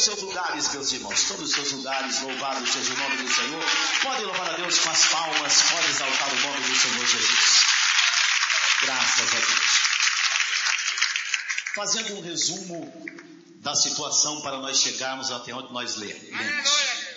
seus lugares, meus irmãos, todos os seus lugares, louvado seja o nome do Senhor. Pode louvar a Deus com as palmas, pode exaltar o nome do Senhor Jesus. Graças a Deus. Fazendo um resumo da situação para nós chegarmos até onde nós lemos.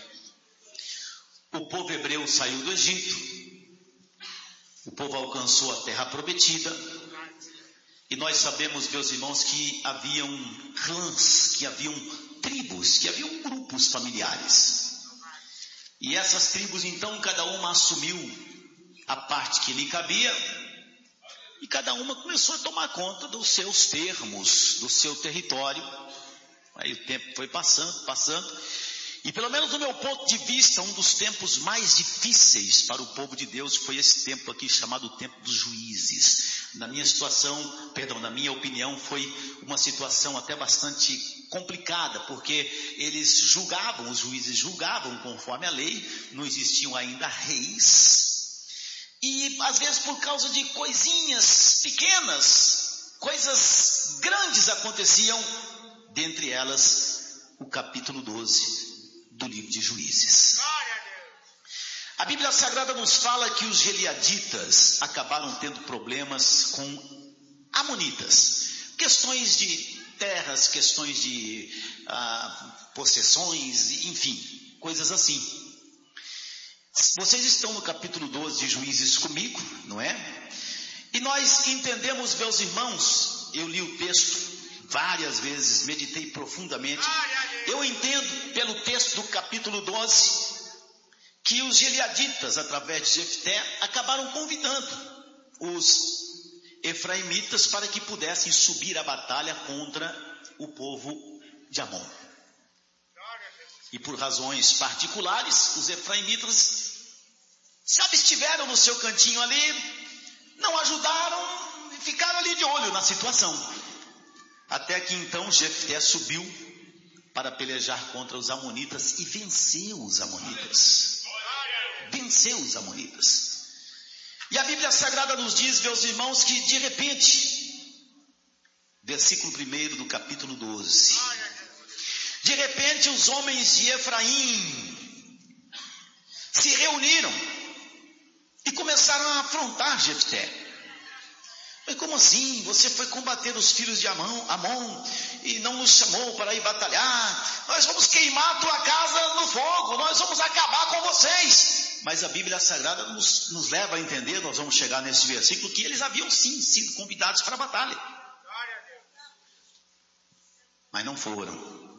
O povo hebreu saiu do Egito, o povo alcançou a terra prometida, e nós sabemos, meus irmãos, que haviam clãs, que haviam tribos, que haviam grupos familiares. E essas tribos, então, cada uma assumiu a parte que lhe cabia, e cada uma começou a tomar conta dos seus termos, do seu território. Aí o tempo foi passando, e pelo menos do meu ponto de vista, um dos tempos mais difíceis para o povo de Deus foi esse tempo aqui chamado tempo dos juízes. Na minha opinião, foi uma situação até bastante complicada, porque os juízes julgavam conforme a lei, não existiam ainda reis, e às vezes por causa de coisinhas pequenas, coisas grandes aconteciam, dentre elas o capítulo 12 do livro de Juízes. A Bíblia Sagrada nos fala que os gileaditas acabaram tendo problemas com amonitas, questões de terras, questões de possessões, enfim, coisas assim. Vocês estão no capítulo 12 de Juízes comigo, não é? E nós entendemos, meus irmãos, eu li o texto várias vezes, meditei profundamente. Eu entendo pelo texto do capítulo 12 que os gileaditas, através de Jefté, acabaram convidando os efraimitas para que pudessem subir a batalha contra o povo de Amon. E por razões particulares, os efraimitas se abstiveram no seu cantinho ali, não ajudaram e ficaram ali de olho na situação. Até que então Jefté subiu para pelejar contra os amonitas e venceu os amonitas. E a Bíblia Sagrada nos diz, meus irmãos, que de repente, versículo 1 do capítulo 12, de repente os homens de Efraim se reuniram e começaram a afrontar Jefté. Mas como assim? Você foi combater os filhos de Amon e não nos chamou para ir batalhar? Nós vamos queimar a tua casa no fogo, nós vamos acabar com vocês. Mas a Bíblia Sagrada nos leva a entender, nós vamos chegar nesse versículo, que eles haviam sim sido convidados para a batalha. Mas não foram.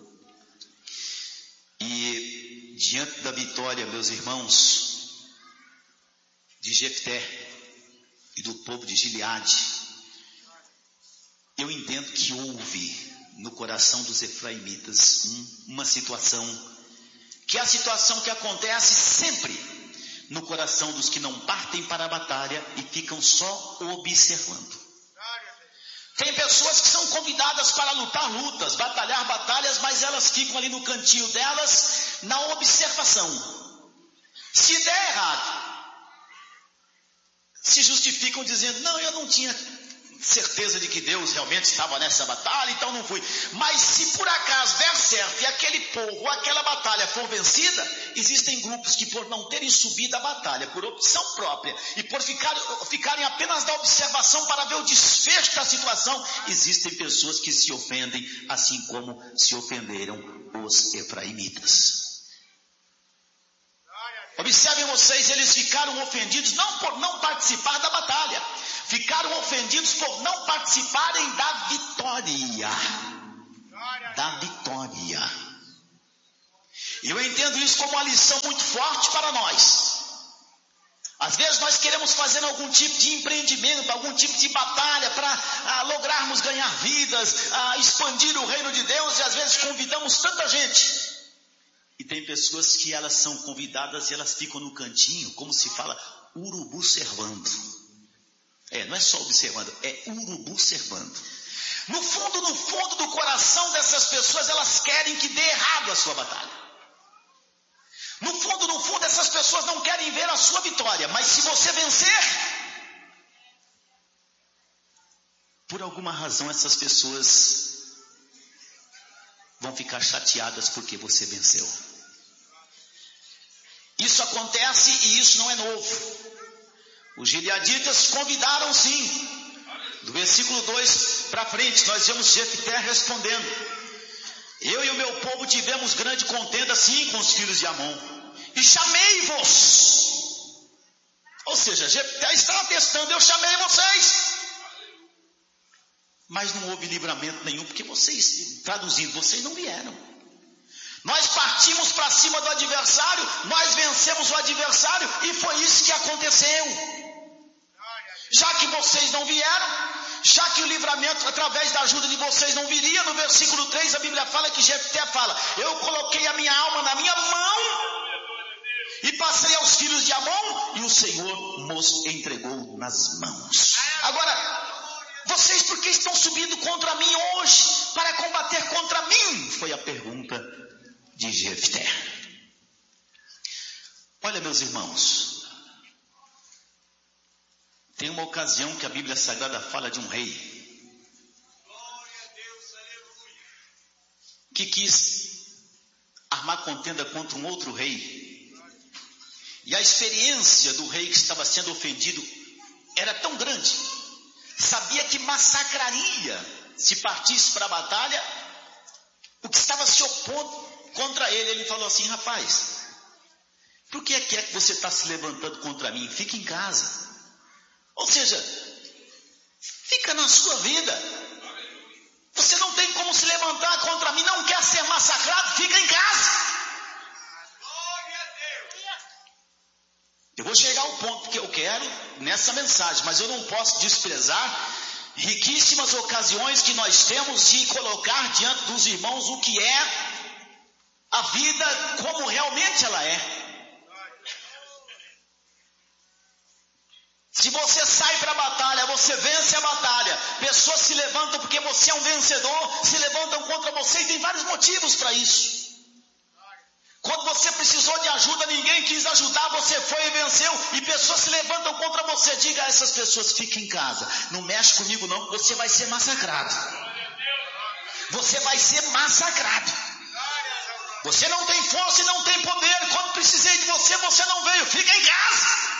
E diante da vitória, meus irmãos, de Jefté e do povo de Gileade, eu entendo que houve no coração dos efraimitas uma situação, que é a situação que acontece sempre no coração dos que não partem para a batalha e ficam só observando. Tem pessoas que são convidadas para lutar lutas, batalhar batalhas, mas elas ficam ali no cantinho delas, na observação. Se der errado, se justificam dizendo, não, eu não tinha certeza de que Deus realmente estava nessa batalha, então não fui. Mas se por acaso der certo e aquele povo, aquela batalha for vencida, existem grupos que por não terem subido a batalha, por opção própria, e por ficarem apenas da observação para ver o desfecho da situação, existem pessoas que se ofendem, assim como se ofenderam os efraimitas. Observem vocês, eles ficaram ofendidos não por não participar da batalha, ficaram ofendidos por não participarem da vitória. Eu entendo isso como uma lição muito forte para nós. Às vezes nós queremos fazer algum tipo de empreendimento, algum tipo de batalha para lograrmos ganhar vidas, expandir o reino de Deus, e às vezes convidamos tanta gente. E tem pessoas que elas são convidadas e elas ficam no cantinho, como se fala, urubu servando. Não é só observando, é urubu servando. No fundo do coração dessas pessoas, elas querem que dê errado a sua batalha. No fundo, essas pessoas não querem ver a sua vitória. Mas se você vencer, por alguma razão essas pessoas vão ficar chateadas porque você venceu. Isso acontece e isso não é novo. Os gileaditas convidaram sim. Do versículo 2 para frente, nós vemos Jefté respondendo: eu e o meu povo tivemos grande contenda sim com os filhos de Amon, e chamei-vos. Ou seja, Jefté estava testando: eu chamei vocês, mas não houve livramento nenhum, porque vocês, traduzindo, vocês não vieram. Nós partimos para cima do adversário, nós vencemos o adversário, e foi isso que aconteceu. Já que vocês não vieram, já que o livramento através da ajuda de vocês não viria, no versículo 3 a Bíblia fala que Jefté fala: eu coloquei a minha alma na minha mão e passei aos filhos de Amon, e o Senhor nos entregou nas mãos. Agora, vocês por que estão subindo contra mim hoje, para combater contra mim? Foi a pergunta de Jefté. Olha, meus irmãos, tem uma ocasião que a Bíblia Sagrada fala de um rei que quis armar contenda contra um outro rei, e a experiência do rei que estava sendo ofendido era tão grande, sabia que massacraria, se partisse para a batalha, o que estava se opondo contra ele. Ele falou assim: rapaz, por que é que você está se levantando contra mim? Fica em casa. Ou seja, fica na sua vida. Você não tem como se levantar contra mim. Não quer ser massacrado? Fica em casa. Eu vou chegar ao ponto que eu quero nessa mensagem, mas eu não posso desprezar riquíssimas ocasiões que nós temos de colocar diante dos irmãos o que é a vida como realmente ela é. Se você sai para a batalha, você vence a batalha, pessoas se levantam porque você é um vencedor, se levantam contra você, e tem vários motivos para isso. Quando você precisou de ajuda, ninguém quis ajudar, você foi e venceu, e pessoas se levantam contra você. Diga a essas pessoas: fique em casa, não mexe comigo não, você vai ser massacrado. Você vai ser massacrado. Você não tem força e não tem poder. Quando precisei de você, você não veio. Fica em casa.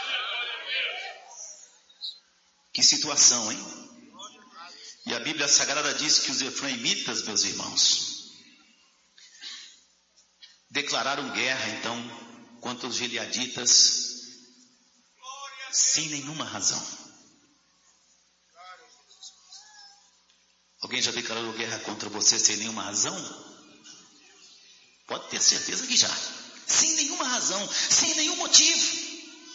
Que situação, hein? E a Bíblia Sagrada diz que os efraimitas, meus irmãos, declararam guerra então contra os gileaditas sem nenhuma razão. Alguém já declarou guerra contra você sem nenhuma razão? Pode ter certeza que já. Sem nenhuma razão, sem nenhum motivo.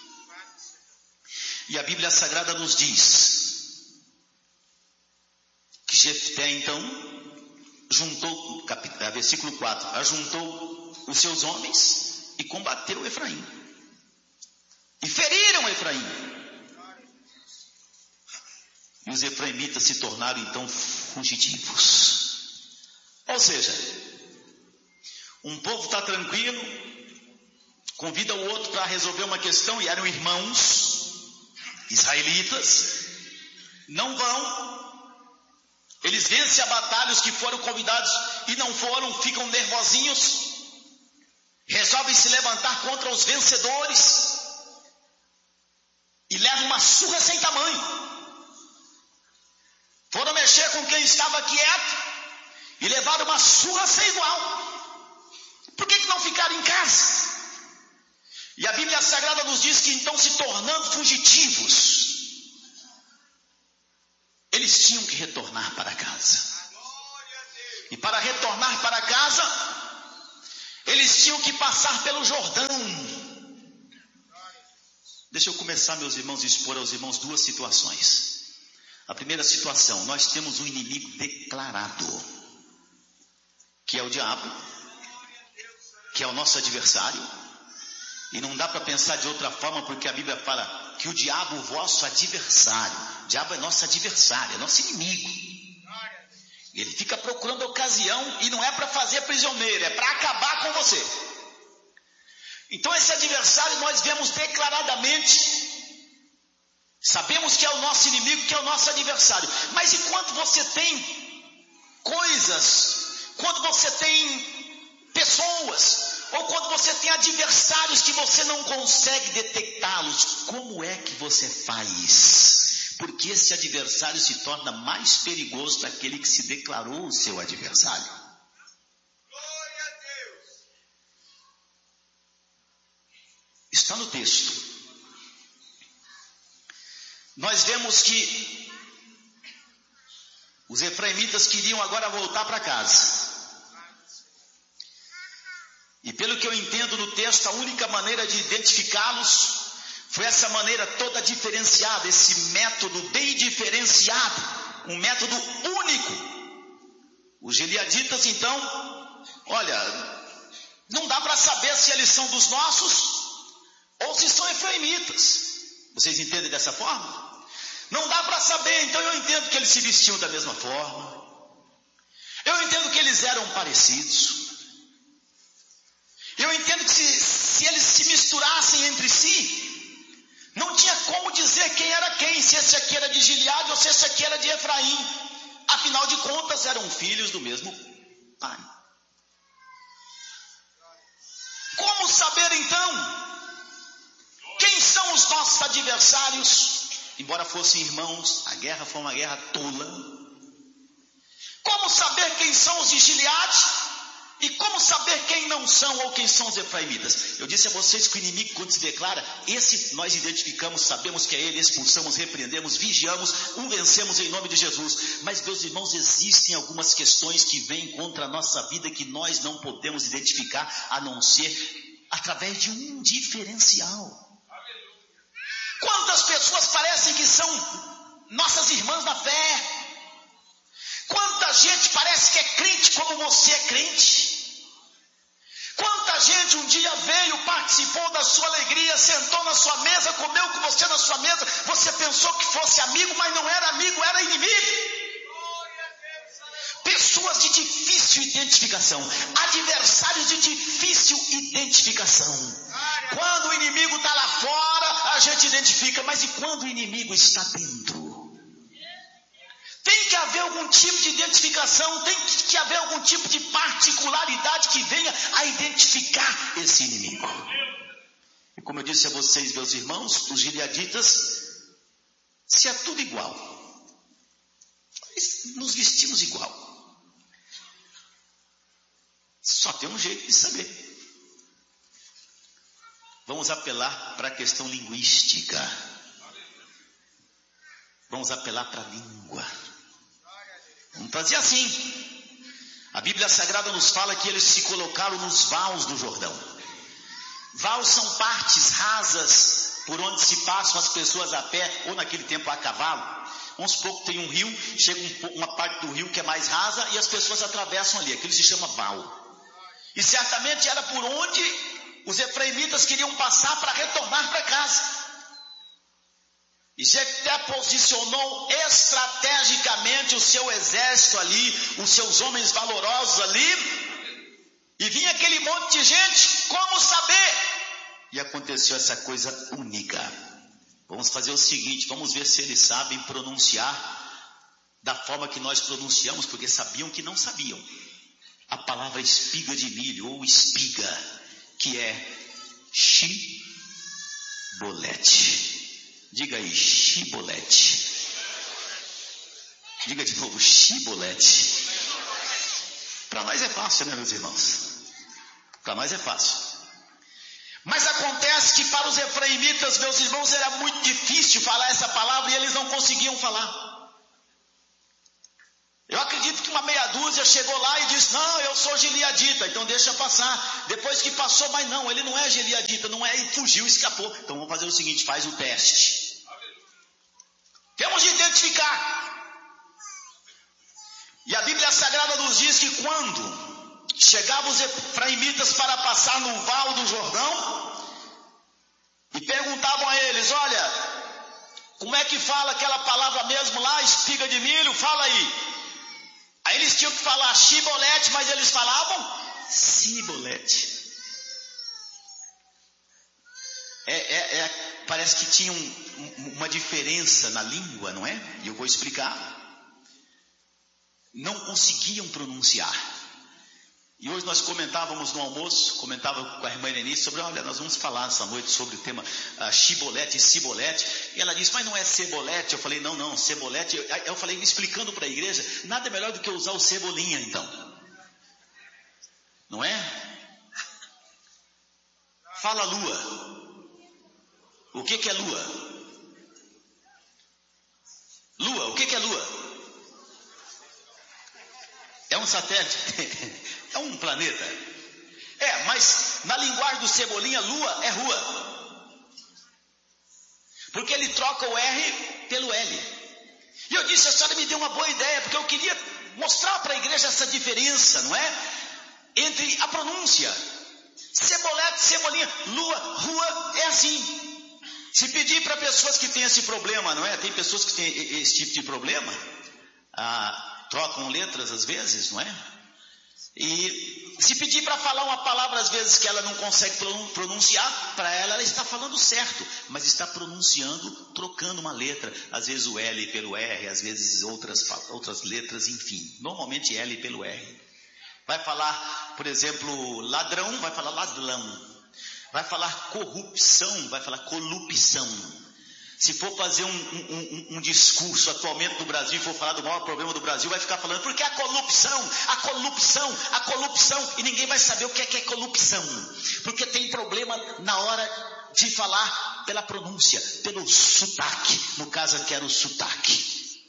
E a Bíblia Sagrada nos diz que Jefté então juntou, versículo 4, ajuntou os seus homens e combateu Efraim. E feriram Efraim. E os efraimitas se tornaram então fugitivos. Ou seja, um povo está tranquilo, convida o outro para resolver uma questão, e eram irmãos israelitas, não vão, eles vencem a batalha, os que foram convidados e não foram, ficam nervosinhos, resolvem se levantar contra os vencedores e levam uma surra sem tamanho. Foram mexer com quem estava quieto e levaram uma surra sem igual. Por que não ficaram em casa? E a Bíblia Sagrada nos diz que então, se tornando fugitivos, eles tinham que retornar para casa. E para retornar para casa, eles tinham que passar pelo Jordão. Deixa eu começar, meus irmãos, a expor aos irmãos duas situações. A primeira situação: nós temos um inimigo declarado, que é o diabo, que é o nosso adversário. E não dá para pensar de outra forma, porque a Bíblia fala que o diabo, o vosso adversário, o diabo é nosso adversário, é nosso inimigo. Ele fica procurando ocasião, e não é para fazer prisioneiro, é para acabar com você. Então esse adversário nós vemos declaradamente, sabemos que é o nosso inimigo, que é o nosso adversário. Mas enquanto você tem coisas, quando você tem pessoas, ou quando você tem adversários que você não consegue detectá-los, como é que você faz? Porque esse adversário se torna mais perigoso daquele que se declarou o seu adversário. Glória a Deus. Está no texto. Nós vemos que os efraimitas queriam agora voltar para casa. E pelo que eu entendo no texto, a única maneira de identificá-los foi essa maneira toda diferenciada, esse método bem diferenciado, um método único. Os gileaditas, então, olha, não dá para saber se eles são dos nossos ou se são efraimitas. Vocês entendem dessa forma? Não dá para saber, então eu entendo que eles se vestiam da mesma forma. Eu entendo que eles eram parecidos. Eu entendo que se eles se misturassem entre si, não tinha como dizer quem era quem, se esse aqui era de Gileade ou se esse aqui era de Efraim. Afinal de contas, eram filhos do mesmo pai. Como saber então quem são os nossos adversários? Embora fossem irmãos, a guerra foi uma guerra tola. Como saber quem são os de Gileade? E como saber quem não são ou quem são os efraimitas? Eu disse a vocês que o inimigo, quando se declara, esse nós identificamos, sabemos que é ele, expulsamos, repreendemos, vigiamos, o vencemos em nome de Jesus. Mas, meus irmãos, existem algumas questões que vêm contra a nossa vida que nós não podemos identificar, a não ser através de um diferencial. Quantas pessoas parecem que são nossas irmãs na fé? Quanta gente parece que é crente como você é crente? Quanta gente um dia veio, participou da sua alegria, sentou na sua mesa, comeu com você na sua mesa, você pensou que fosse amigo, mas não era amigo, era inimigo. Pessoas de difícil identificação, adversários de difícil identificação. Quando o inimigo está lá fora, a gente identifica, mas e quando o inimigo está dentro? Tem que haver algum tipo de identificação, tem que haver algum tipo de particularidade que venha a identificar esse inimigo. E como eu disse a vocês, meus irmãos, os gileaditas, se é tudo igual, nos vestimos igual. Só tem um jeito de saber. Vamos apelar para a questão linguística. Vamos apelar para a língua. Vamos fazer assim. A Bíblia Sagrada nos fala que eles se colocaram nos vales do Jordão. Vales são partes rasas por onde se passam as pessoas a pé, ou naquele tempo a cavalo. Vamos supor que tem um rio, chega uma parte do rio que é mais rasa e as pessoas atravessam ali. Aquilo se chama val. E certamente era por onde os efraimitas queriam passar para retornar para casa. E Jefté posicionou estrategicamente o seu exército ali, os seus homens valorosos ali, e vinha aquele monte de gente, como saber? E aconteceu essa coisa única. Vamos fazer o seguinte, vamos ver se eles sabem pronunciar da forma que nós pronunciamos, porque sabiam que não sabiam. A palavra espiga de milho, ou espiga, que é shibolete. Diga aí, shibolete. Diga de novo, shibolete. Para nós é fácil, né, meus irmãos? Para nós é fácil. Mas acontece que para os efraimitas, meus irmãos, era muito difícil falar essa palavra e eles não conseguiam falar. Eu acredito que uma meia dúzia chegou lá e disse, não, eu sou gileadita, então deixa passar. Depois que passou, mas não, ele não é gileadita, não é, e fugiu, escapou. Então vamos fazer o seguinte, faz o teste. Temos de identificar. E a Bíblia Sagrada nos diz que quando chegavam os efraimitas para passar no Val do Jordão, e perguntavam a eles, olha, como é que fala aquela palavra mesmo lá, espiga de milho, fala aí. Aí eles tinham que falar shibolete, mas eles falavam cibolete. Parece que tinha uma diferença na língua, não é? E eu vou explicar. Não conseguiam pronunciar. E hoje nós comentávamos no almoço, comentava com a irmã Irenice sobre, olha, nós vamos falar essa noite sobre o tema chibolete e cibolete. E ela disse, mas não é cebolete? Eu falei, não, cebolete. Eu falei, explicando para a igreja, nada é melhor do que usar o cebolinha então. Não é? Fala lua. O que é lua? Lua, o que é lua? É um satélite, é um planeta. Mas na linguagem do Cebolinha, lua é rua. Porque ele troca o R pelo L. E eu disse, a senhora me deu uma boa ideia, porque eu queria mostrar para a igreja essa diferença, não é? Entre a pronúncia. Cebolete, cebolinha, lua, rua, é assim. Se pedir para pessoas que têm esse problema, não é? Tem pessoas que têm esse tipo de problema. Trocam letras às vezes, não é? E se pedir para falar uma palavra às vezes que ela não consegue pronunciar, para ela está falando certo, mas está pronunciando, trocando uma letra, às vezes o L pelo R, às vezes outras letras, enfim, normalmente L pelo R. Vai falar, por exemplo, ladrão, vai falar ladrão. Vai falar corrupção, vai falar corrupção. Se for fazer um discurso atualmente no Brasil, e for falar do maior problema do Brasil, vai ficar falando, porque a corrupção, e ninguém vai saber o que é corrupção, porque tem problema na hora de falar pela pronúncia, pelo sotaque, no caso aqui era o sotaque.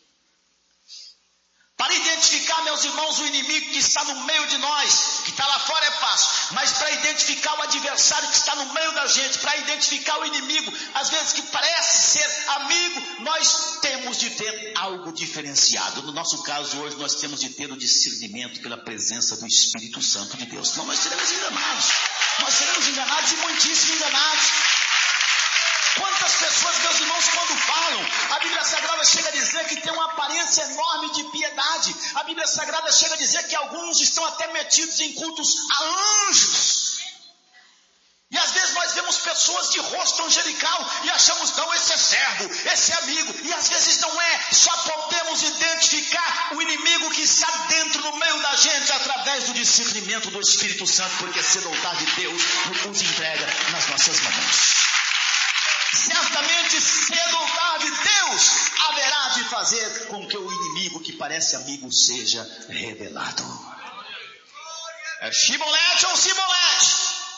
Para identificar, meus irmãos, o inimigo que está no meio de nós, que está lá fora é fácil, mas para identificar o adversário que está no meio da gente, para identificar o inimigo, às vezes que parece ser amigo, nós temos de ter algo diferenciado. No nosso caso hoje, nós temos de ter o discernimento pela presença do Espírito Santo de Deus, senão nós seremos enganados e muitíssimo enganados. Quantas pessoas, meus irmãos, quando falam, a Bíblia Sagrada chega a dizer que tem uma aparência enorme de piedade. A Bíblia Sagrada chega a dizer que alguns estão até metidos em cultos a anjos. E às vezes nós vemos pessoas de rosto angelical e achamos, não, esse é servo, esse é amigo. E às vezes não é, só podemos identificar o inimigo que está dentro, no meio da gente, através do discernimento do Espírito Santo, porque cedo ou tarde Deus nos entrega nas nossas mãos. Certamente cedo ou tarde Deus haverá de fazer com que o inimigo que parece amigo seja revelado. É chibolete ou cibolete?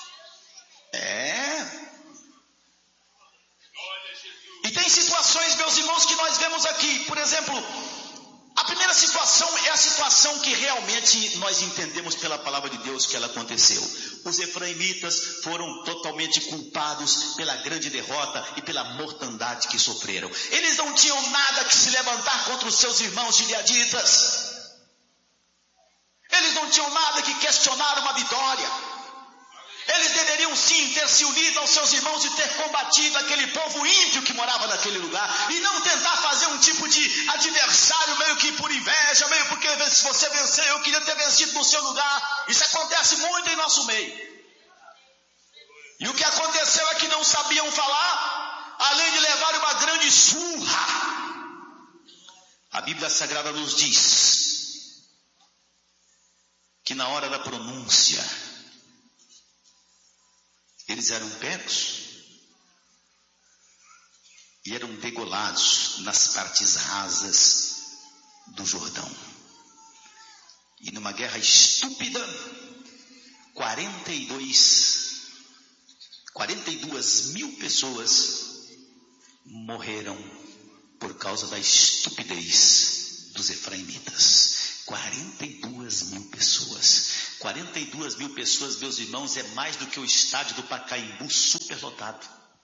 E tem situações, meus irmãos, que nós vemos aqui. Por exemplo, a primeira situação é a situação que realmente nós entendemos pela palavra de Deus que ela aconteceu. Os efraimitas foram totalmente culpados pela grande derrota e pela mortandade que sofreram. Eles não tinham nada que se levantar contra os seus irmãos gileaditas. Eles não tinham nada que questionar uma vitória. Eles deveriam sim ter se unido aos seus irmãos e ter combatido aquele povo ímpio que morava naquele lugar, e não tentar fazer um tipo de adversário meio que por inveja, meio porque se você vencer eu queria ter vencido no seu lugar. Isso acontece muito em nosso meio. E o que aconteceu é que não sabiam falar, além de levar uma grande surra. A Bíblia Sagrada nos diz que na hora da pronúncia eles eram pegos e eram degolados nas partes rasas do Jordão. E numa guerra estúpida, 42 mil pessoas morreram por causa da estupidez dos efraimitas. 42 mil pessoas. 42 mil pessoas, meus irmãos, é mais do que o estádio do Pacaembu superlotado.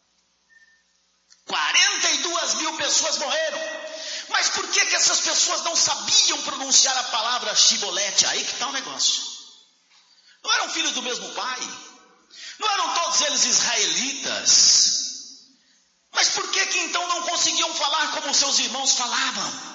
42 mil pessoas morreram. Mas por que essas pessoas não sabiam pronunciar a palavra chibolete? Aí que está o negócio. Não eram filhos do mesmo pai? Não eram todos eles israelitas? Mas por que então não conseguiam falar como seus irmãos falavam?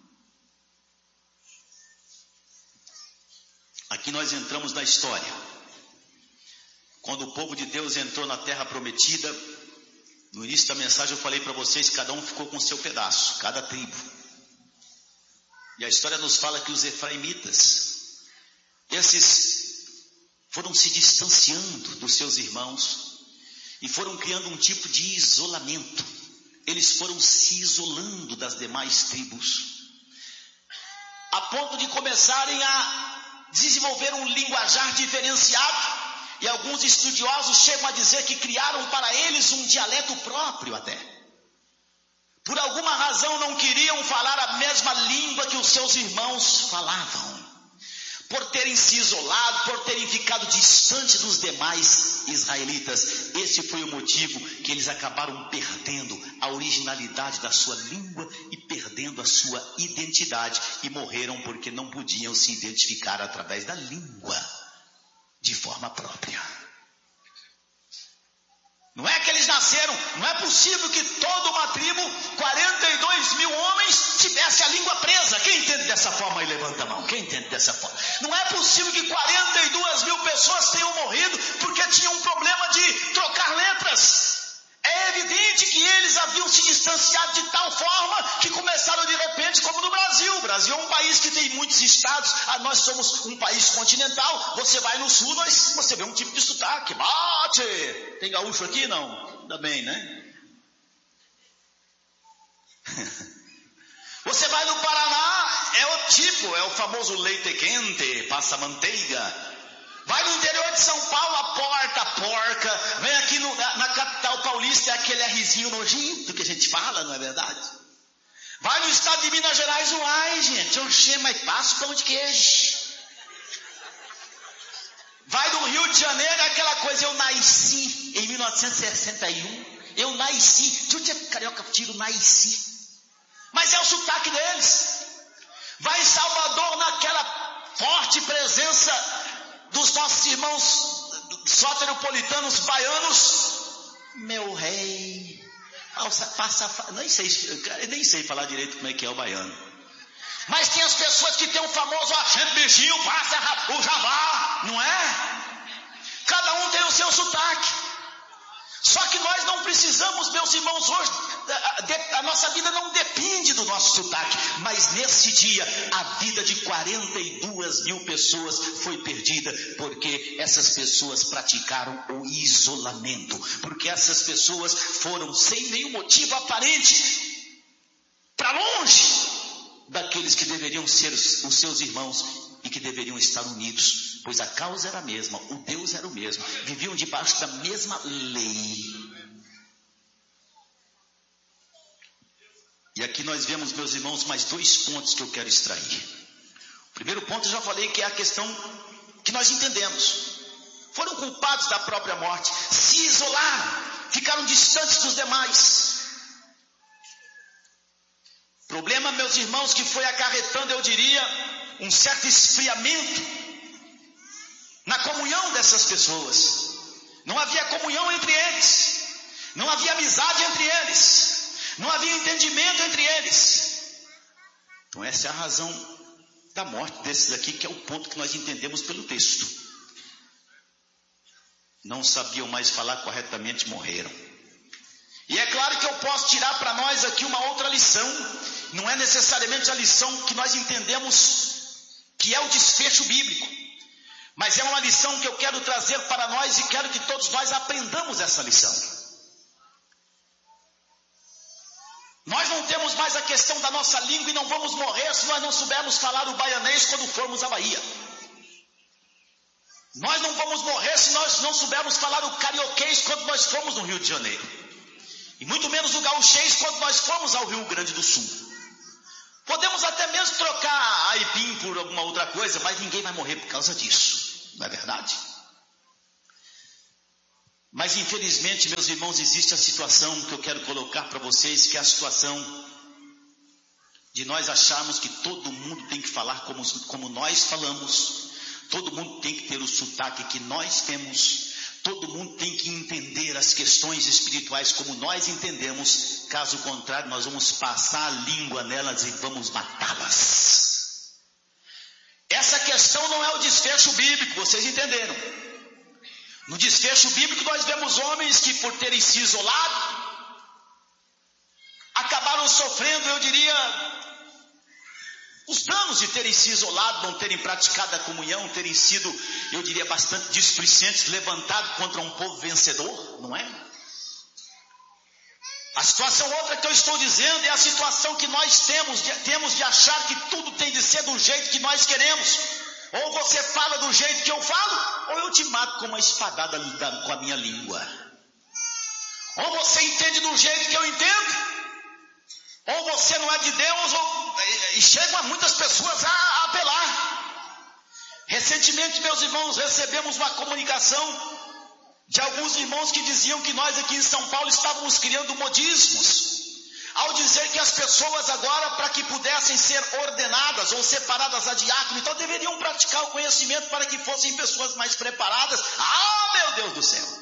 Aqui nós entramos na história. Quando o povo de Deus entrou na terra prometida, no início da mensagem eu falei para vocês, cada um ficou com seu pedaço, cada tribo. E a história nos fala que os efraimitas, esses foram se distanciando dos seus irmãos e foram criando um tipo de isolamento. Eles foram se isolando das demais tribos, a ponto de começarem a desenvolver um linguajar diferenciado, e alguns estudiosos chegam a dizer que criaram para eles um dialeto próprio até. Por alguma razão não queriam falar a mesma língua que os seus irmãos falavam. Por terem se isolado, por terem ficado distante dos demais israelitas. Esse foi o motivo que eles acabaram perdendo a originalidade da sua língua e perdendo a sua identidade. E morreram porque não podiam se identificar através da língua de forma própria. Não é que eles nasceram, não é possível que toda uma tribo, 42 mil homens, tivesse a língua presa. Quem entende dessa forma aí, levanta a mão. Quem entende dessa forma? Não é possível que 42 mil pessoas tenham morrido porque tinham um problema de trocar letras. É evidente que eles haviam se distanciado de tal forma que começaram de repente, como no Brasil. O Brasil é um país que tem muitos estados. Nós somos um país continental. Você vai no sul, você vê um tipo de sotaque. Bate! Tem gaúcho aqui? Não? Ainda bem, né? Você vai no Paraná, é o tipo, é o famoso leite quente, passa manteiga. Vai no interior de São Paulo, a porca. Vem aqui na capital paulista, é aquele Rzinho nojento que a gente fala, não é verdade? Vai no estado de Minas Gerais, uai, gente, oxê, mas passa o pão de queijo. Vai no Rio de Janeiro, é aquela coisa, eu nasci em 1961, eu nasci, tudo é carioca, tiro, nasci. Mas é o sotaque deles. Vai em Salvador, naquela forte presença dos nossos irmãos soteropolitanos baianos, meu rei, nem sei falar direito como é que é o baiano. Mas tem as pessoas que tem o famoso bichinho, passa o jabá, não é? Cada um tem o seu sotaque. Só que nós não precisamos, meus irmãos, hoje, a nossa vida não depende do nosso sotaque, mas nesse dia, a vida de 42 mil pessoas foi perdida, porque essas pessoas praticaram o isolamento, porque essas pessoas foram sem nenhum motivo aparente, para longe daqueles que deveriam ser os seus irmãos e que deveriam estar unidos. Pois a causa era a mesma, o Deus era o mesmo, viviam debaixo da mesma lei. E aqui nós vemos, meus irmãos, mais 2 pontos que eu quero extrair. O primeiro ponto eu já falei, que é a questão que nós entendemos. Foram culpados da própria morte, se isolaram, ficaram distantes dos demais. Problema, meus irmãos, que foi acarretando, eu diria, um certo esfriamento na comunhão dessas pessoas. Não havia comunhão entre eles, não havia amizade entre eles, não havia entendimento entre eles. Então essa é a razão da morte desses aqui, que é o ponto que nós entendemos pelo texto. Não sabiam mais falar corretamente, morreram. E é claro que eu posso tirar para nós aqui uma outra lição. Não é necessariamente a lição que nós entendemos que é o desfecho bíblico, mas é uma lição que eu quero trazer para nós e quero que todos nós aprendamos essa lição. Nós não temos mais a questão da nossa língua e não vamos morrer se nós não soubermos falar o baianês quando formos à Bahia. Nós não vamos morrer se nós não soubermos falar o carioquês quando nós formos no Rio de Janeiro. E muito menos o gaúchês quando nós formos ao Rio Grande do Sul. Podemos até mesmo trocar aipim por alguma outra coisa, mas ninguém vai morrer por causa disso, não é verdade? Mas infelizmente, meus irmãos, existe a situação que eu quero colocar para vocês, que é a situação de nós acharmos que todo mundo tem que falar como nós falamos, todo mundo tem que ter o sotaque que nós temos, todo mundo tem que entender as questões espirituais como nós entendemos. Caso contrário, nós vamos passar a língua nelas e vamos matá-las. Essa questão não é o desfecho bíblico, vocês entenderam? No desfecho bíblico nós vemos homens que, por terem se isolado, acabaram sofrendo, eu diria, Os danos de terem se isolado, não terem praticado a comunhão, terem sido, eu diria, bastante displicentes, levantados contra um povo vencedor, não é? A situação outra que eu estou dizendo é a situação que nós temos de achar que tudo tem de ser do jeito que nós queremos. Ou você fala do jeito que eu falo, ou eu te mato com uma espadada com a minha língua. Ou você entende do jeito que eu entendo, ou você não é de Deus, e chegam muitas pessoas a apelar. Recentemente, meus irmãos, recebemos uma comunicação de alguns irmãos que diziam que nós aqui em São Paulo estávamos criando modismos, ao dizer que as pessoas agora, para que pudessem ser ordenadas ou separadas a diácono, então deveriam praticar o conhecimento para que fossem pessoas mais preparadas. Ah, meu Deus do céu!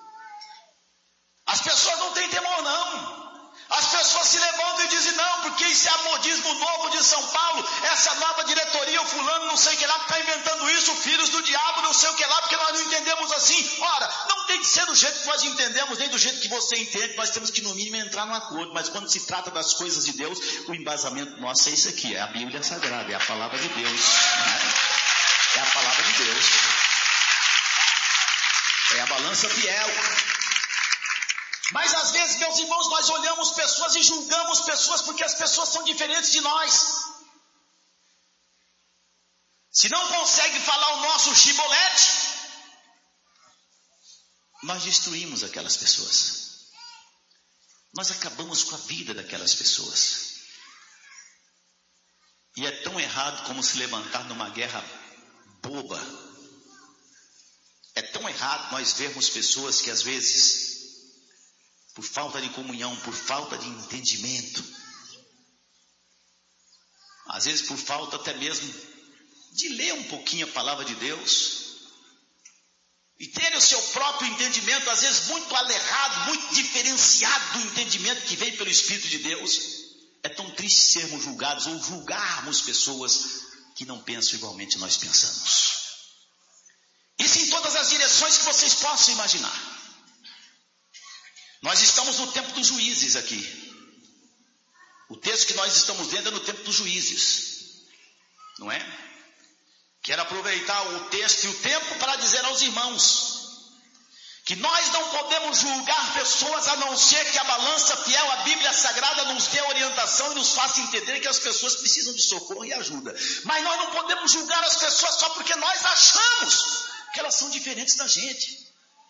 As pessoas não têm temor, não. As pessoas se levantam e dizem, não, porque isso é modismo novo de São Paulo, essa nova diretoria, o fulano não sei o que lá, está inventando isso, filhos do diabo, não sei o que lá, porque nós não entendemos assim. Ora, não tem que ser do jeito que nós entendemos, nem do jeito que você entende, nós temos que no mínimo entrar num acordo, mas quando se trata das coisas de Deus, o embasamento nosso é isso aqui, é a Bíblia Sagrada, é a palavra de Deus, né? É a palavra de Deus, é a balança fiel. Mas às vezes, meus irmãos, nós olhamos pessoas e julgamos pessoas porque as pessoas são diferentes de nós. Se não consegue falar o nosso chibolete, nós destruímos aquelas pessoas. Nós acabamos com a vida daquelas pessoas. E é tão errado como se levantar numa guerra boba. É tão errado nós vermos pessoas que às vezes, por falta de comunhão, por falta de entendimento, às vezes por falta até mesmo de ler um pouquinho a palavra de Deus, e ter o seu próprio entendimento, às vezes muito alerrado, muito diferenciado do entendimento que vem pelo Espírito de Deus. É tão triste sermos julgados ou julgarmos pessoas que não pensam igualmente nós pensamos. Isso em todas as direções que vocês possam imaginar. Nós estamos no tempo dos juízes aqui. O texto que nós estamos lendo é no tempo dos juízes, não é? Quero aproveitar o texto e o tempo para dizer aos irmãos que nós não podemos julgar pessoas a não ser que a balança fiel, a Bíblia Sagrada, nos dê orientação e nos faça entender que as pessoas precisam de socorro e ajuda. Mas nós não podemos julgar as pessoas só porque nós achamos que elas são diferentes da gente.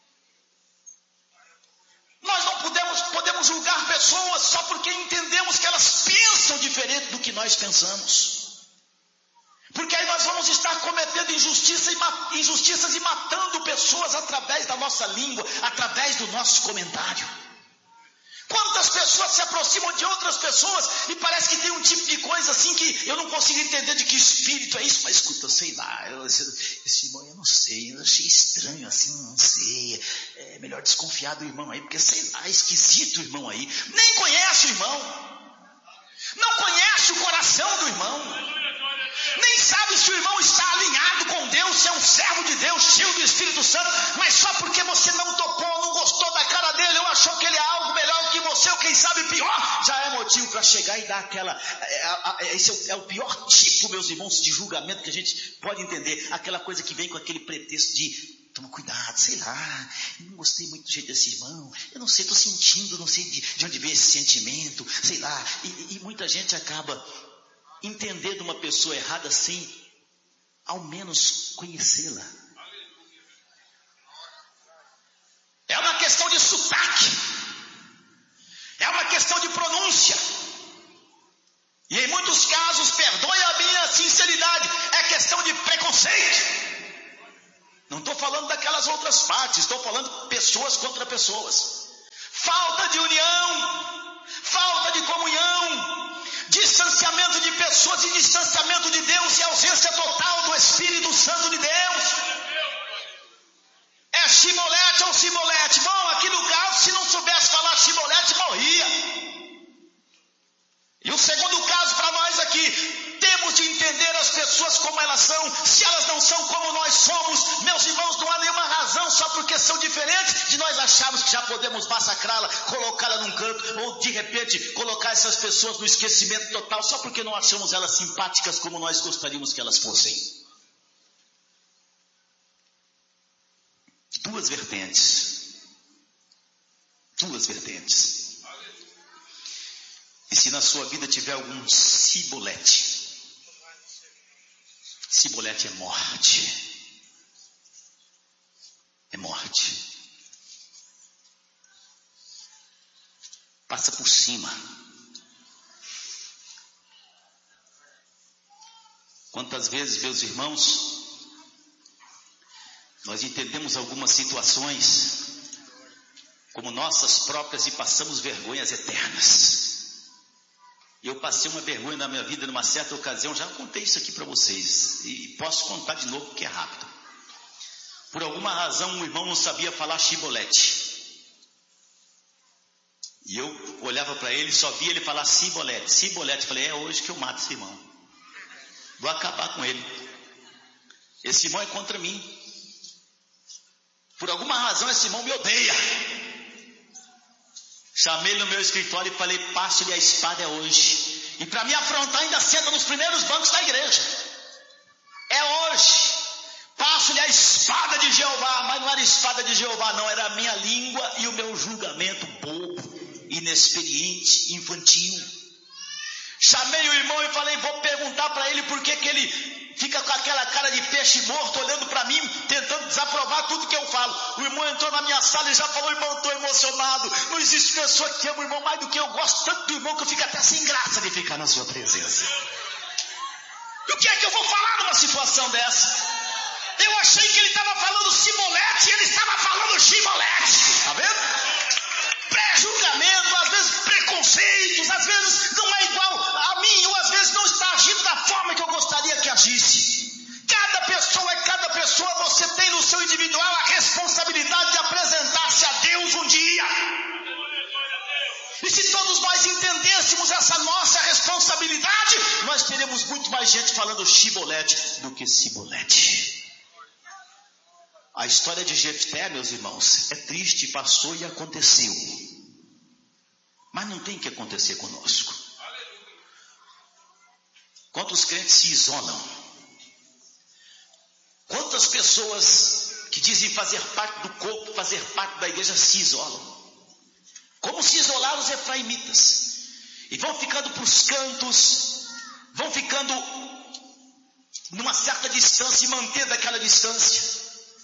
Nós não podemos julgar pessoas só porque entendemos que elas pensam diferente do que nós pensamos. Porque aí nós vamos estar cometendo injustiças e matando pessoas através da nossa língua, através do nosso comentário. Quantas pessoas se aproximam de outras pessoas e parece que tem um tipo de coisa assim que eu não consigo entender de que espírito é isso, mas escuta, sei lá, esse irmão eu não sei, eu achei estranho assim, não sei, é melhor desconfiar do irmão aí, porque sei lá, é esquisito o irmão aí, nem conhece o irmão, não conhece o coração do irmão, nem sabe se o irmão está alinhado com Deus, se é um servo de Deus, cheio do Espírito Santo, mas só porque você não topou, não gostou da cara dele, ou achou que ele é algo melhor que você, ou quem sabe pior, já é motivo para chegar e dar aquela, esse é o pior tipo, meus irmãos, de julgamento que a gente pode entender, aquela coisa que vem com aquele pretexto de, toma cuidado, sei lá, eu não gostei muito do jeito desse irmão, eu não sei, estou sentindo, não sei de onde vem esse sentimento, sei lá, e muita gente acaba entendendo uma pessoa errada sem ao menos conhecê-la. É uma questão de sotaque, é uma questão de pronúncia, e em muitos casos, perdoe a minha sinceridade, é questão de preconceito. Não estou falando daquelas outras partes, estou falando pessoas contra pessoas, falta de união, falta de comunhão, distanciamento de pessoas e distanciamento de Deus e ausência total do Espírito Santo de Deus. É chibolete ou cibolete? Bom, aqui no caso, se não soubesse falar chibolete, morria. E o segundo caso para nós aqui, temos de entender as pessoas como elas são. Se elas não são como nós somos, meus irmãos, não há nenhuma razão só porque são diferentes de nós nós achamos que já podemos massacrá-la, colocá-la num canto, ou de repente colocar essas pessoas no esquecimento total, só porque não achamos elas simpáticas como nós gostaríamos que elas fossem? Duas vertentes. E se na sua vida tiver algum cibolete é morte. É morte. Passa por cima. Quantas vezes, meus irmãos, nós entendemos algumas situações como nossas próprias e passamos vergonhas eternas. Eu passei uma vergonha na minha vida numa certa ocasião, já contei isso aqui para vocês, e posso contar de novo porque é rápido. Por alguma razão, um irmão não sabia falar chibolete. E eu olhava para ele, só via ele falar cibolete. Falei, é hoje que eu mato esse irmão. Vou acabar com ele. Esse irmão é contra mim. Por alguma razão, esse irmão me odeia. Chamei ele no meu escritório e falei, passe-lhe a espada é hoje. E para me afrontar, ainda senta nos primeiros bancos da igreja. É hoje. Passo-lhe a espada de Jeová. Mas não era espada de Jeová, não. Era a minha língua e o meu julgamento bobo, inexperiente, infantil. Chamei o irmão e falei, vou perguntar para ele por que ele fica com aquela cara de peixe morto, olhando para mim, tentando desaprovar tudo que eu falo. O irmão entrou na minha sala e já falou, irmão, estou emocionado. Não existe pessoa que ama o irmão mais do que eu. Gosto tanto do irmão que eu fico até sem graça de ficar na sua presença. E o que é que eu vou falar numa situação dessa? Eu achei que ele estava falando cibolete e ele estava falando chibolete. Tá vendo? Pré-julgamento, às vezes preconceitos, às vezes não é igual a mim, ou às vezes não está agindo da forma que eu gostaria que agisse. Cada pessoa, você tem no seu individual a responsabilidade de apresentar-se a Deus um dia. E se todos nós entendêssemos essa nossa responsabilidade, nós teríamos muito mais gente falando chibolete do que cibolete. A história de Jefté, meus irmãos, é triste, passou e aconteceu. Mas não tem que acontecer conosco. Quantos crentes se isolam? Quantas pessoas que dizem fazer parte do corpo, fazer parte da igreja, se isolam? Como se isolaram os efraimitas? E vão ficando para os cantos, vão ficando numa certa distância e mantendo aquela distância.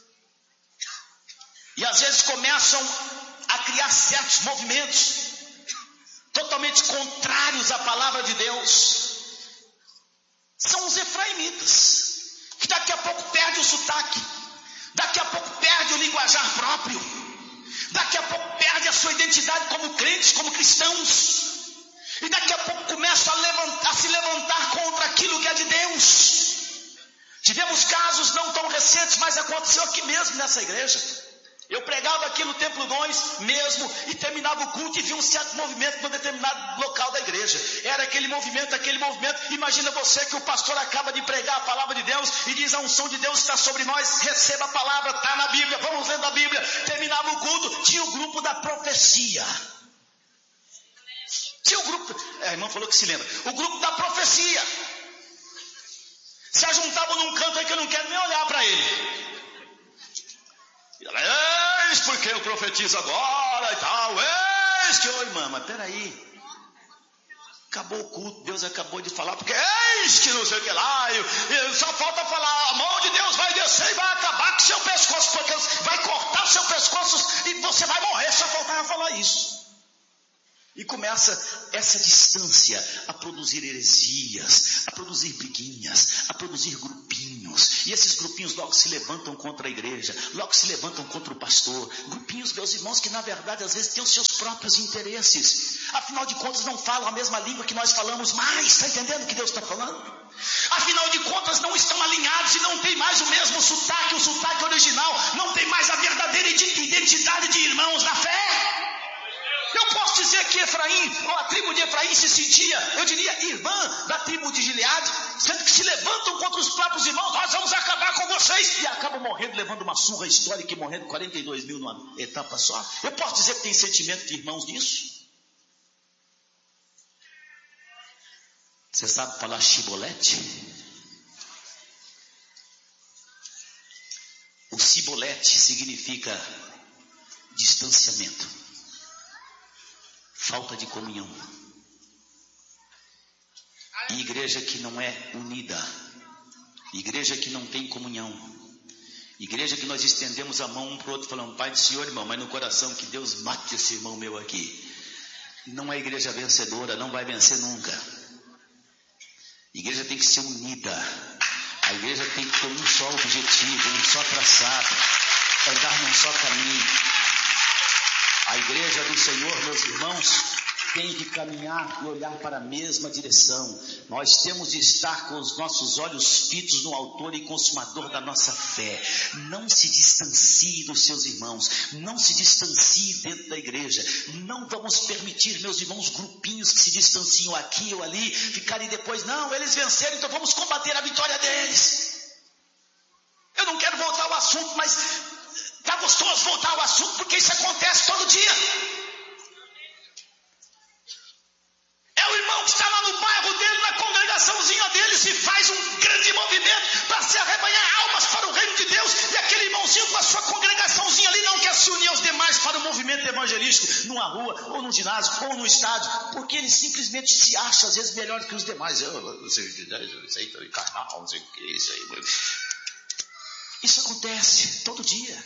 E às vezes começam a criar certos movimentos totalmente contrários à palavra de Deus. São os efraimitas, que daqui a pouco perde o sotaque, daqui a pouco perde o linguajar próprio, daqui a pouco perde a sua identidade como crentes, como cristãos, e daqui a pouco começam a se levantar contra aquilo que é de Deus. Tivemos casos não tão recentes, mas aconteceu aqui mesmo nessa igreja. Eu pregava aqui no Templo 2 mesmo, e terminava o culto e via um certo movimento num determinado local da igreja. Era aquele movimento. Imagina você que o pastor acaba de pregar a palavra de Deus e diz, a unção de Deus está sobre nós, receba a palavra, está na Bíblia, vamos lendo a Bíblia. Terminava o culto, tinha o grupo da profecia. Tinha o grupo, a irmã falou que se lembra, o grupo da profecia. Se ajuntavam num canto aí que eu não quero nem olhar para ele. E ela, eis porque eu profetizo agora e tal, eis que, ô irmã, mas peraí, acabou o culto, Deus acabou de falar, porque eis que não sei o que lá, só falta falar, a mão de Deus vai descer e vai acabar com seu pescoço, porque vai cortar seu pescoço e você vai morrer, só faltava falar isso. E começa essa distância a produzir heresias, a produzir briguinhas, a produzir grupinhos. E esses grupinhos logo se levantam contra a igreja, logo se levantam contra o pastor. Grupinhos, meus irmãos, que na verdade às vezes têm os seus próprios interesses. Afinal de contas não falam a mesma língua que nós falamos mais. Está entendendo o que Deus está falando? Afinal de contas não estão alinhados e não tem mais o mesmo sotaque, o sotaque original. Não tem mais a verdadeira identidade de irmãos na fé. Eu posso dizer que Efraim, ou a tribo de Efraim se sentia, eu diria, irmã da tribo de Gileade, sendo que se levantam contra os próprios irmãos, nós vamos acabar com vocês, e acabam morrendo, levando uma surra histórica e morrendo 42 mil numa etapa só. Eu posso dizer que tem sentimento de irmãos nisso? Você sabe falar chibolete? O cibolete significa distanciamento, falta de comunhão. E igreja que não é unida, igreja que não tem comunhão, igreja que nós estendemos a mão um para o outro falando, Pai do Senhor, irmão, mas no coração que Deus mate esse irmão meu aqui. Não é igreja vencedora, não vai vencer nunca. A igreja tem que ser unida. A igreja tem que ter um só objetivo, um só traçado, andar num só caminho. A igreja do Senhor, meus irmãos, tem que caminhar e olhar para a mesma direção. Nós temos de estar com os nossos olhos fitos no autor e consumador da nossa fé. Não se distancie dos seus irmãos, não se distancie dentro da igreja. Não vamos permitir, meus irmãos, grupinhos que se distanciam aqui ou ali, ficarem depois, não, eles venceram, então vamos combater a vitória deles. Eu não quero voltar ao assunto, mas está gostoso voltar ao assunto, porque isso acontece todo dia. É o irmão que está lá no bairro dele, na congregaçãozinha dele, se faz um grande movimento para se arrebanhar almas para o reino de Deus, e aquele irmãozinho com a sua congregaçãozinha ali não quer se unir aos demais para o movimento evangelístico, numa rua, ou no ginásio, ou no estádio, porque ele simplesmente se acha às vezes melhor que os demais. Isso aí, carnal, não sei o que, isso aí. Isso acontece todo dia.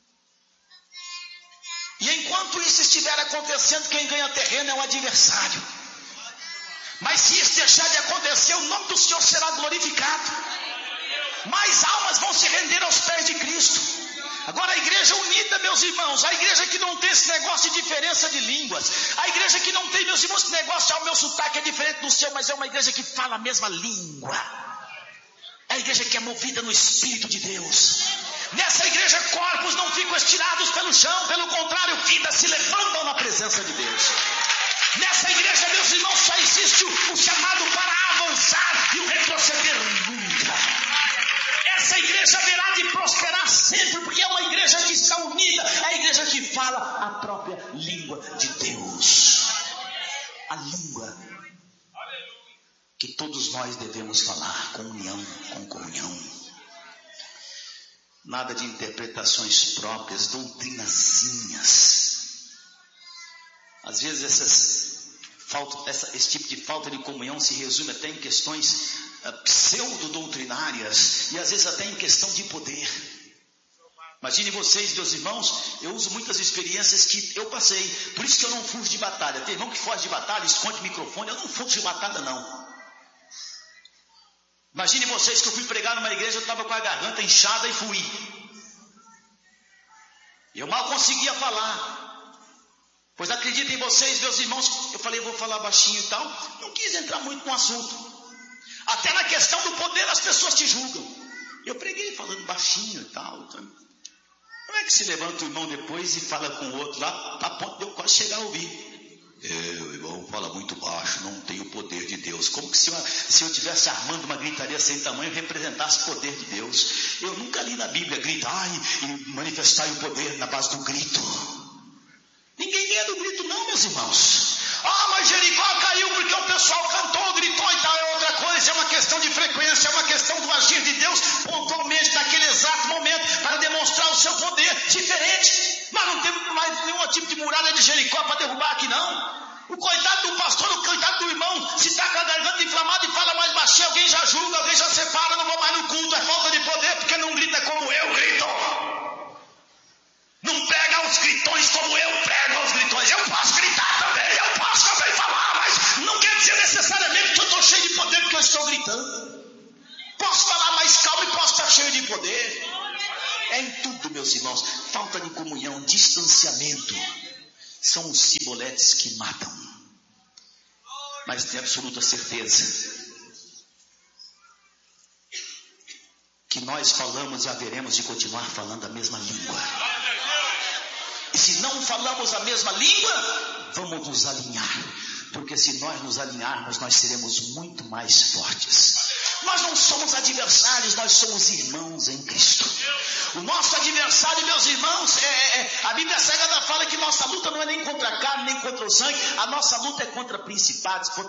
E enquanto isso estiver acontecendo, quem ganha terreno é o adversário. Mas se isso deixar de acontecer, o nome do Senhor será glorificado. Mais almas vão se render aos pés de Cristo. Agora a igreja unida, meus irmãos, a igreja que não tem esse negócio de diferença de línguas, a igreja que não tem, meus irmãos, esse negócio, o meu sotaque é diferente do seu, mas é uma igreja que fala a mesma língua. É a igreja que é movida no Espírito de Deus. Nessa igreja corpos não ficam estirados pelo chão, pelo contrário, vidas se levantam na presença de Deus. Nessa igreja, meus irmãos, só existe o chamado para avançar e o retroceder nunca. Essa igreja haverá de prosperar sempre, porque é uma igreja que está unida, é a igreja que fala a própria língua de Deus. A língua que todos nós devemos falar, com união, com comunhão. Nada de interpretações próprias, doutrinazinhas. Às vezes esse tipo de falta de comunhão se resume até em questões pseudo-doutrinárias e às vezes até em questão de poder. Imagine vocês, meus irmãos, eu uso muitas experiências que eu passei, por isso que eu não fujo de batalha. Tem irmão que foge de batalha, esconde o microfone, eu não fujo de batalha não. Imagine vocês que eu fui pregar numa igreja, eu estava com a garganta inchada e fui. Eu mal conseguia falar. Pois acreditem vocês, meus irmãos, eu falei, eu vou falar baixinho e tal, não quis entrar muito no assunto. Até na questão do poder as pessoas te julgam. Eu preguei falando baixinho e tal. Então, como é que se levanta o irmão depois e fala com o outro lá, a ponto de eu quase chegar a ouvir? O irmão fala muito baixo, não tem o poder de Deus. Como que se eu estivesse armando uma gritaria sem tamanho representasse o poder de Deus? Eu nunca li na Bíblia gritar e manifestar o poder na base do grito. Ninguém ganha do grito não, meus irmãos. Mas Jericó caiu porque o pessoal cantou, gritou e tal, é outra coisa, é uma questão de frequência, é uma questão do agir de Deus pontualmente naquele exato momento para demonstrar o seu poder diferente. Mas não tem mais nenhum tipo de muralha de Jericó para derrubar aqui não. O coitado do pastor, o coitado do irmão, se está com a garganta inflamada e fala mais baixinho, alguém já julga, alguém já separa, não vou mais no culto, é falta de poder porque não grita como eu grito. Não prega aos gritões como eu prego aos gritões. Eu posso gritar também, eu posso também falar, mas não quer dizer necessariamente que eu estou cheio de poder porque eu estou gritando. Posso falar mais calmo e posso estar cheio de poder. É em tudo, meus irmãos. Falta de comunhão, distanciamento. São os ciboletes que matam. Mas tenho absoluta certeza que nós falamos e haveremos de continuar falando a mesma língua. E se não falamos a mesma língua, vamos nos alinhar. Porque se nós nos alinharmos, nós seremos muito mais fortes. Nós não somos adversários, nós somos irmãos em Cristo. O nosso adversário, meus irmãos, a Bíblia Sagrada fala que nossa luta não é nem contra a carne, nem contra o sangue. A nossa luta é contra principados,